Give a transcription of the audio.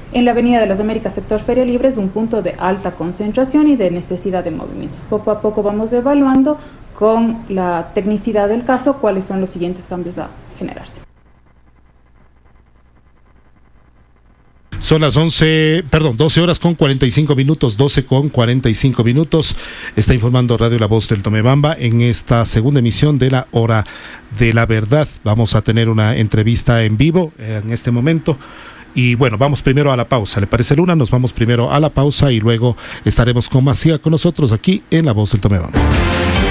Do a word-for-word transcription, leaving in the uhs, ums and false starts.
En la Avenida de las Américas, sector Feria Libre, es un punto de alta concentración y de necesidad de movimientos. Poco a poco vamos evaluando con la tecnicidad del caso cuáles son los siguientes cambios a generarse. Son las once, perdón, doce horas con cuarenta y cinco minutos, doce con cuarenta y cinco minutos. Está informando Radio La Voz del Tomebamba en esta segunda emisión de la Hora de la Verdad. Vamos a tener una entrevista en vivo en este momento. Y bueno, vamos primero a la pausa. ¿Le parece, Luna? Nos vamos primero a la pausa y luego estaremos con más. Siga con nosotros aquí en La Voz del Tomebamba.